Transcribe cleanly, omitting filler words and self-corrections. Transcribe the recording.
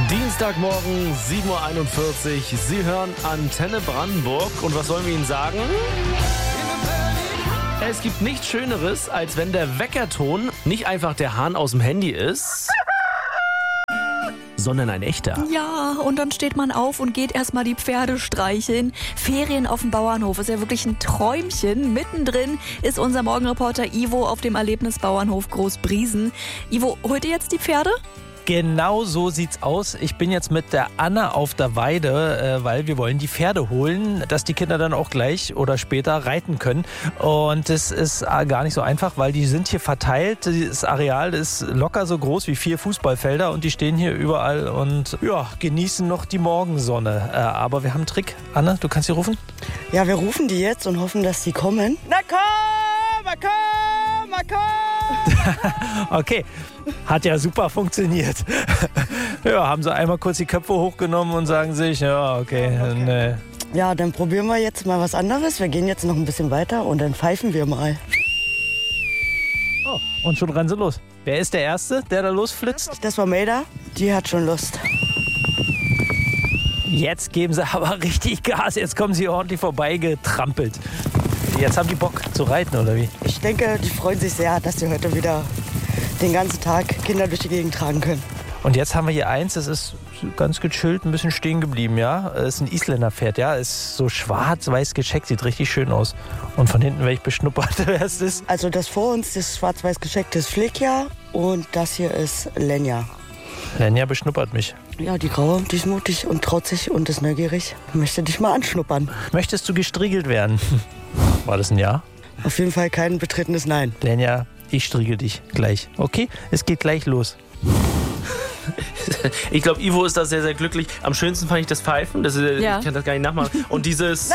Dienstagmorgen, 7.41 Uhr. Sie hören Antenne Brandenburg. Und was sollen wir Ihnen sagen? Es gibt nichts Schöneres, als wenn der Weckerton nicht einfach der Hahn aus dem Handy ist, sondern ein echter. Ja, und dann steht man auf und geht erstmal die Pferde streicheln. Ferien auf dem Bauernhof ist ja wirklich ein Träumchen. Mittendrin ist unser Morgenreporter Ivo auf dem Erlebnisbauernhof Großbriesen. Ivo, holt ihr jetzt die Pferde? Genau so sieht's aus. Ich bin jetzt mit der Anna auf der Weide, weil wir wollen die Pferde holen, dass die Kinder dann auch gleich oder später reiten können. Und das ist gar nicht so einfach, weil die sind hier verteilt. Das Areal ist locker so groß wie 4 Fußballfelder und die stehen hier überall und ja, genießen noch die Morgensonne. Aber wir haben einen Trick. Anna, du kannst sie rufen? Ja, wir rufen die jetzt und hoffen, dass sie kommen. Na komm, komm, komm! Okay, hat ja super funktioniert. Ja, haben sie einmal kurz die Köpfe hochgenommen und sagen sich, ja, okay. Dann, Ja, dann probieren wir jetzt mal was anderes. Wir gehen jetzt noch ein bisschen weiter und dann pfeifen wir mal. Oh, und schon rennen sie los. Wer ist der Erste, der da losflitzt? Das war Maida, die hat schon Lust. Jetzt geben sie aber richtig Gas. Jetzt kommen sie ordentlich vorbeigetrampelt. Jetzt haben die Bock zu reiten, oder wie? Ich denke, die freuen sich sehr, dass sie heute wieder den ganzen Tag Kinder durch die Gegend tragen können. Und jetzt haben wir hier eins, das ist ganz gechillt, ein bisschen stehen geblieben, ja. Das ist ein Isländerpferd, ja. Ist so schwarz-weiß gecheckt, sieht richtig schön aus. Und von hinten werde ich beschnuppert, wer es ist. Also das vor uns, das schwarz-weiß gecheckte ist Flickja und das hier ist Lenja. Lenja beschnuppert mich. Ja, die Graue, die ist mutig und traut sich und ist neugierig. Möchte dich mal anschnuppern. Möchtest du gestriegelt werden? War das ein Ja? Auf jeden Fall kein betretenes Nein. Lenja, ich striegel dich gleich. Okay, es geht gleich los. Ich glaube, Ivo ist da sehr, sehr glücklich. Am schönsten fand ich das Pfeifen. Ich kann das gar nicht nachmachen. Und dieses...